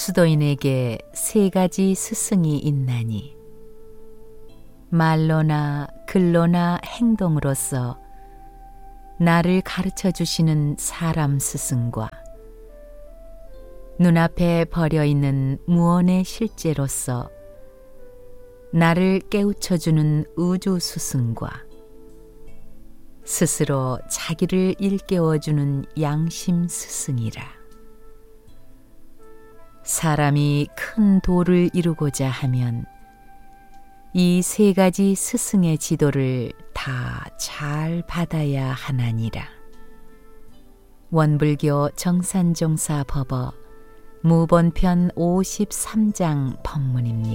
수도인에게 세 가지 스승이 있나니 말로나 글로나 행동으로서 나를 가르쳐 주시는 사람 스승과 눈앞에 버려 있는 무언의 실제로서 나를 깨우쳐 주는 우주 스승과 스스로 자기를 일깨워 주는 양심 스승이라. 사람이 큰 도를 이루고자 하면 이 세 가지 스승의 지도를 다 잘 받아야 하나니라. 원불교 정산종사 법어 무본편 53장 법문입니다.